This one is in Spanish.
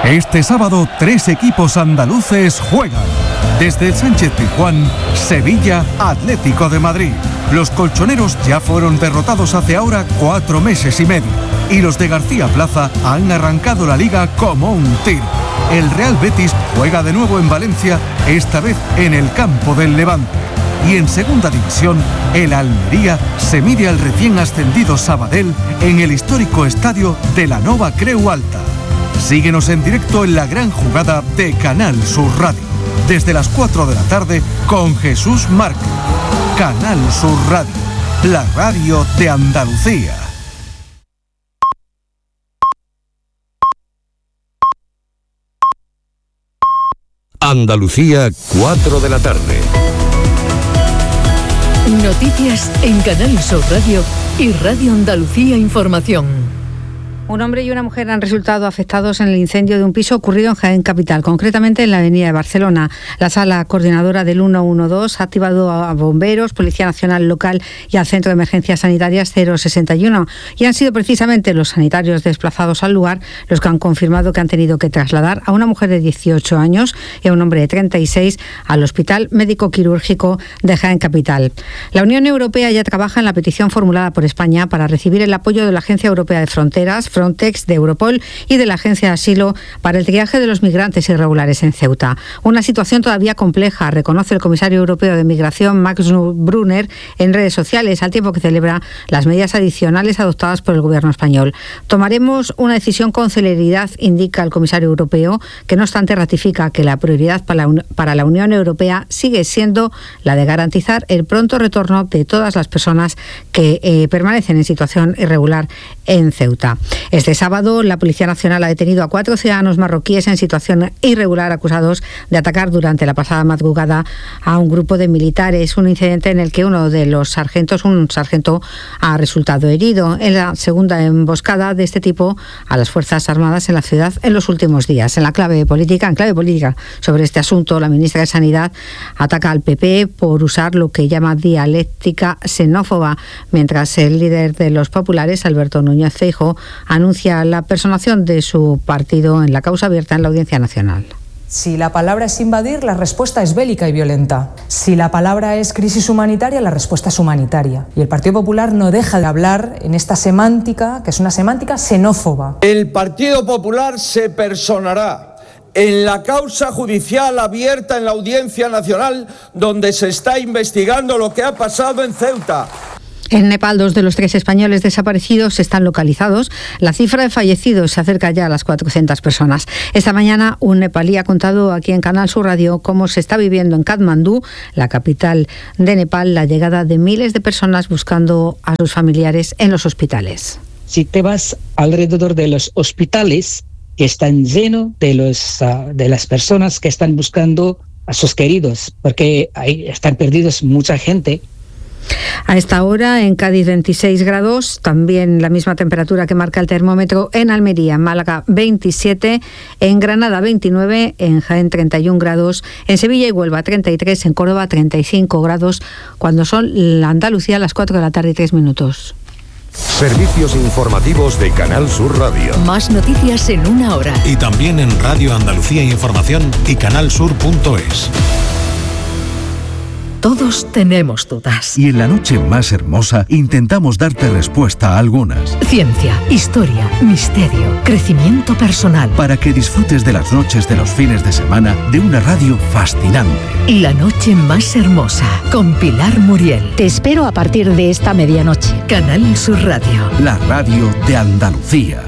Este sábado 3 equipos andaluces juegan. Desde el Sánchez-Pizjuán, Sevilla, Atlético de Madrid. Los colchoneros ya fueron derrotados hace ahora 4 meses y medio. Y los de García Plaza han arrancado la liga como un tiro. El Real Betis juega de nuevo en Valencia, esta vez en el campo del Levante. Y en segunda división, el Almería se mide al recién ascendido Sabadell en el histórico estadio de la Nova Creu Alta. Síguenos en directo en la gran jugada de Canal Sur Radio. Desde las 4 de la tarde con Jesús Márquez. Canal Sur Radio, la radio de Andalucía. Andalucía, 4 de la tarde. Noticias en Canal Sur Radio y Radio Andalucía Información. Un hombre y una mujer han resultado afectados en el incendio de un piso ocurrido en Jaén Capital, concretamente en la avenida de Barcelona. La sala coordinadora del 112 ha activado a bomberos, Policía Nacional Local y al Centro de Emergencias Sanitarias 061. Y han sido precisamente los sanitarios desplazados al lugar los que han confirmado que han tenido que trasladar a una mujer de 18 años y a un hombre de 36 al Hospital Médico Quirúrgico de Jaén Capital. La Unión Europea ya trabaja en la petición formulada por España para recibir el apoyo de la Agencia Europea de Fronteras, Frontex, de Europol y de la Agencia de Asilo para el triaje de los migrantes irregulares en Ceuta. Una situación todavía compleja, reconoce el comisario europeo de Migración, Max Brunner, en redes sociales, al tiempo que celebra las medidas adicionales adoptadas por el gobierno español. Tomaremos una decisión con celeridad, indica el comisario europeo, que no obstante ratifica que la prioridad para la Unión Europea sigue siendo la de garantizar el pronto retorno de todas las personas que permanecen en situación irregular en Ceuta. Este sábado, la Policía Nacional ha detenido a 4 ciudadanos marroquíes en situación irregular acusados de atacar durante la pasada madrugada a un grupo de militares, un incidente en el que uno de los sargentos, un sargento, ha resultado herido. En la segunda emboscada de este tipo a las Fuerzas Armadas en la ciudad en los últimos días. En clave política sobre este asunto, la ministra de Sanidad ataca al PP por usar lo que llama dialéctica xenófoba, mientras el líder de los populares, Alberto Núñez Feijóo, anuncia la personación de su partido en la causa abierta en la Audiencia Nacional. Si la palabra es invadir, la respuesta es bélica y violenta. Si la palabra es crisis humanitaria, la respuesta es humanitaria. Y el Partido Popular no deja de hablar en esta semántica, que es una semántica xenófoba. El Partido Popular se personará en la causa judicial abierta en la Audiencia Nacional, donde se está investigando lo que ha pasado en Ceuta. En Nepal, 2 de los 3 españoles desaparecidos están localizados. La cifra de fallecidos se acerca ya a las 400 personas. Esta mañana, un nepalí ha contado aquí en Canal Sur Radio cómo se está viviendo en Katmandú, la capital de Nepal, la llegada de miles de personas buscando a sus familiares en los hospitales. Si te vas alrededor de los hospitales, que están llenos de las personas que están buscando a sus queridos, porque ahí están perdidos mucha gente. A esta hora en Cádiz 26 grados, también la misma temperatura que marca el termómetro en Almería, en Málaga 27, en Granada 29, en Jaén 31 grados, en Sevilla y Huelva 33, en Córdoba 35 grados, cuando son la Andalucía a las 4 de la tarde y 3 minutos. Servicios informativos de Canal Sur Radio. Más noticias en una hora. Y también en Radio Andalucía Información y canalsur.es. Todos tenemos dudas. Y en la noche más hermosa intentamos darte respuesta a algunas. Ciencia, historia, misterio, crecimiento personal. Para que disfrutes de las noches de los fines de semana de una radio fascinante. La noche más hermosa, con Pilar Muriel. Te espero a partir de esta medianoche. Canal Sur Radio. La radio de Andalucía.